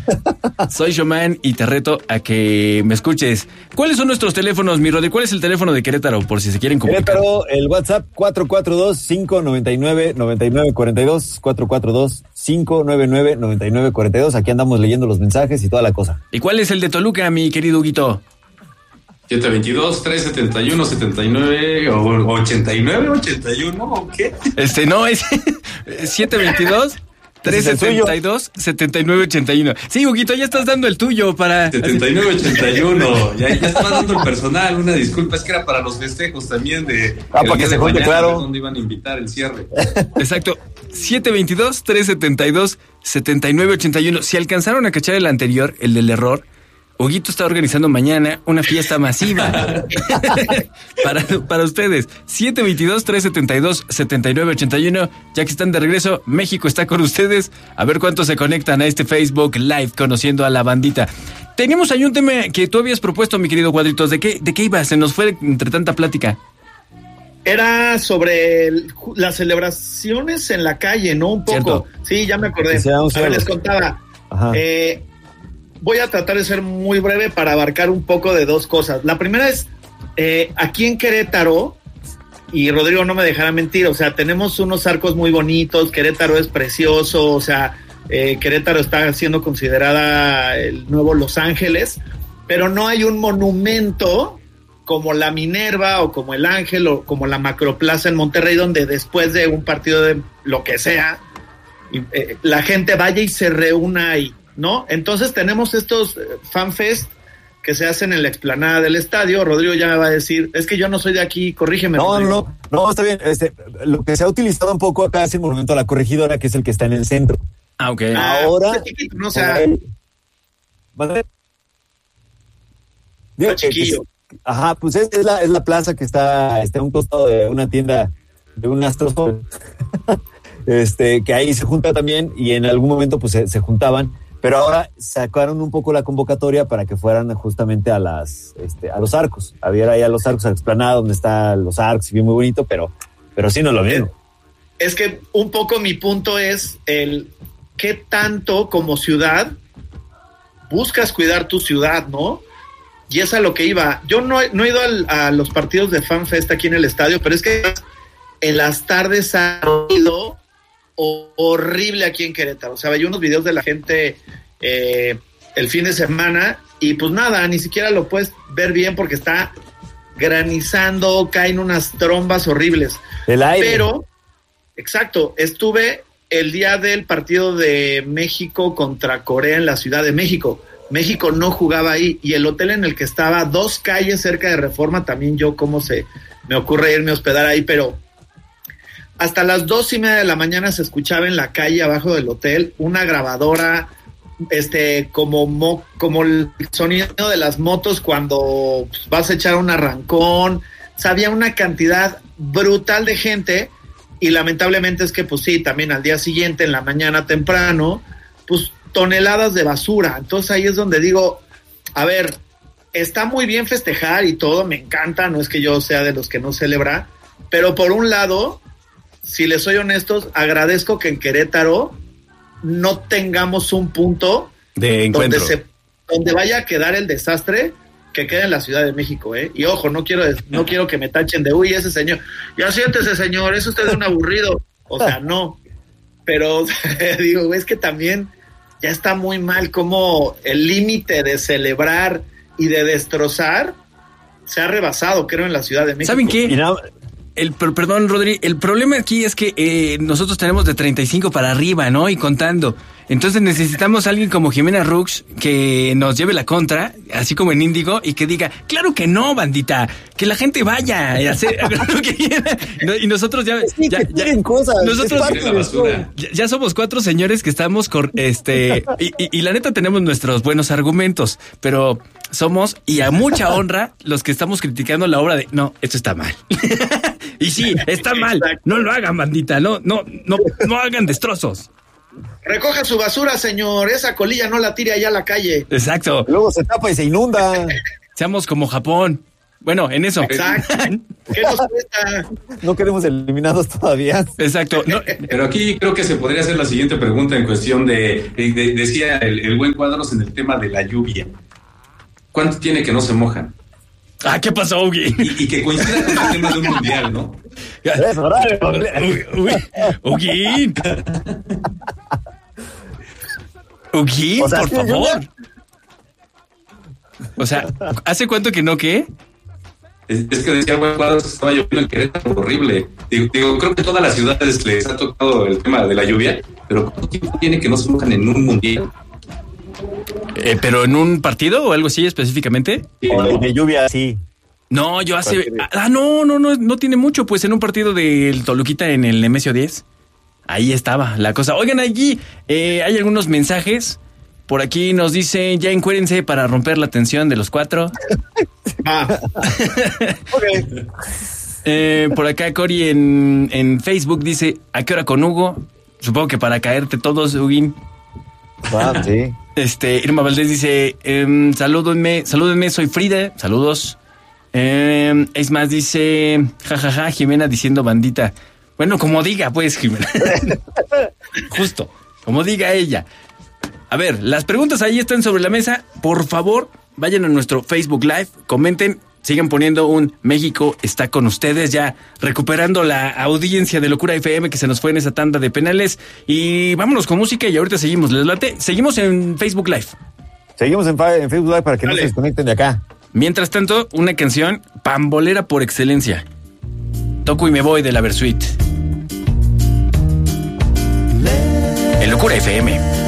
Soy Showman y te reto a que me escuches. ¿Cuáles son nuestros teléfonos, mi Rodri? ¿Cuál es el teléfono de Querétaro, por si se quieren comunicar? Querétaro, el WhatsApp 442-599-9942, 442-599-9942. Aquí andamos leyendo los mensajes y toda la cosa. ¿Y cuál es el de Toluca, mi querido Huguito? 722-371-79 o 89-81 ¿o qué? No, es 722-372-7981. Sí, Huguito, ya estás dando el tuyo para... 79-81. Ya estaba dando el personal. Una disculpa, es que era para los festejos también de... para que se junte, claro. Donde iban a invitar el cierre. Exacto. 722-372-7981. Si alcanzaron a cachar el anterior, el del error, Huguito está organizando mañana una fiesta masiva para ustedes. 722-372-7981. Ya que están de regreso, México está con ustedes. A ver cuántos se conectan a este Facebook Live conociendo a la bandita. Teníamos ahí un tema que tú habías propuesto, mi querido Cuadritos. ¿De qué iba? Se nos fue entre tanta plática. Era sobre las celebraciones en la calle, ¿no? Un poco. Cierto. Sí, ya me acordé. A ver, les contaba. Ajá. Voy a tratar de ser muy breve para abarcar un poco de dos cosas. La primera es, aquí en Querétaro, y Rodrigo no me dejará mentir, o sea, tenemos unos arcos muy bonitos, Querétaro es precioso, o sea, Querétaro está siendo considerada el nuevo Los Ángeles, pero no hay un monumento como la Minerva o como el Ángel o como la Macroplaza en Monterrey, donde después de un partido de lo que sea, la gente vaya y se reúna ahí, ¿no? Entonces tenemos estos fanfest que se hacen en la explanada del estadio. Rodrigo ya me va a decir, es que yo no soy de aquí, corrígeme. No, está bien. Lo que se ha utilizado un poco acá es el monumento a la Corregidora, que es el que está en el centro. Ah, ok. Ahora... chiquito, no sea... chiquillo. Ajá, pues es la plaza que está a un costado de una tienda de un Astrosol. Que ahí se junta también, y en algún momento pues se juntaban. Pero ahora sacaron un poco la convocatoria para que fueran justamente a los arcos. Había ahí a los arcos, a la explanada donde están los arcos, y bien muy bonito, pero sí no lo vieron. Es que un poco mi punto es el qué tanto como ciudad buscas cuidar tu ciudad, ¿no? Y es a lo que iba. Yo no he ido a los partidos de FanFest aquí en el estadio, pero es que en las tardes ha ido horrible aquí en Querétaro. O sea, veía unos videos de la gente el fin de semana y pues nada, ni siquiera lo puedes ver bien porque está granizando, caen unas trombas horribles. El aire. Pero, exacto, estuve el día del partido de México contra Corea en la Ciudad de México. México no jugaba ahí y el hotel en el que estaba, 2 calles cerca de Reforma, también yo cómo se me ocurre irme a hospedar ahí, pero hasta las 2:30 de la mañana se escuchaba en la calle abajo del hotel una grabadora, como el sonido de las motos cuando vas a echar un arrancón. O sea, había una cantidad brutal de gente y lamentablemente es que pues sí, también al día siguiente en la mañana temprano, pues toneladas de basura. Entonces ahí es donde digo, a ver, está muy bien festejar y todo, me encanta, no es que yo sea de los que no celebra, pero por un lado, si les soy honestos, agradezco que en Querétaro no tengamos un punto de encuentro donde vaya a quedar el desastre que queda en la Ciudad de México, ¿eh? Y ojo, no quiero que me tachen de, uy, ese señor, ya siéntese señor, es usted un aburrido, o sea, no, pero digo, es que también ya está muy mal como el límite de celebrar y de destrozar se ha rebasado, creo, en la Ciudad de México. ¿Saben qué? Perdón, Rodri, el problema aquí es que nosotros tenemos de 35 para arriba, ¿no? Y contando. Entonces necesitamos a alguien como Jimena Rux que nos lleve la contra, así como en Índigo, y que diga, claro que no, bandita, que la gente vaya y hacer lo que quiera. Y nosotros ya somos 4 señores que estamos y la neta tenemos nuestros buenos argumentos, pero somos, y a mucha honra, los que estamos criticando la obra de, no, esto está mal. Y sí, está mal. No lo hagan, bandita, no hagan destrozos. Recoja su basura, señor. Esa colilla no la tire allá a la calle. Exacto. Luego se tapa y se inunda. Seamos como Japón. Bueno, en eso. Exacto. ¿Qué nos cuesta? No quedemos eliminados todavía. Exacto. No, Pero aquí creo que se podría hacer la siguiente pregunta en cuestión decía el buen Cuadros en el tema de la lluvia. ¿Cuánto tiene que no se mojan? ¿Qué pasó, Huguín? Y que coincida con el tema de un mundial, ¿no? Huguín. Huguín, O sea, por ¿sí, favor. lluvia? O sea, ¿hace cuánto que no qué? Es que decía el buen Cuadros que estaba lloviendo en Querétaro, horrible. Digo, creo que a todas las ciudades les ha tocado el tema de la lluvia, pero ¿cuánto tiempo tiene que no se mojan en un mundial? ¿Pero en un partido o algo así específicamente? O de lluvia, sí. No, yo hace... No tiene mucho, pues en un partido del Toluquita en el Nemesio 10. Ahí estaba la cosa. Oigan, allí hay algunos mensajes. Por aquí nos dicen, ya encuérense para romper la tensión de los 4. Okay. Por acá Cori en Facebook dice, ¿a qué hora con Hugo? Supongo que para caerte todos, Huguín. Sí. Irma Valdés dice, salúdenme, soy Frida, saludos. Es más, dice, jajaja, Jimena diciendo bandita. Bueno, como diga, pues, Jimena. Justo, como diga ella. A ver, las preguntas ahí están sobre la mesa. Por favor, vayan a nuestro Facebook Live, comenten, sigan poniendo un México está con ustedes, ya recuperando la audiencia de Locura FM que se nos fue en esa tanda de penales. Y vámonos con música y ahorita seguimos. ¿Les late? Seguimos en Facebook Live. Seguimos en Facebook Live para que no se desconecten de acá. Mientras tanto, una canción pambolera por excelencia. Toco y me voy de la Versuit. En Locura FM.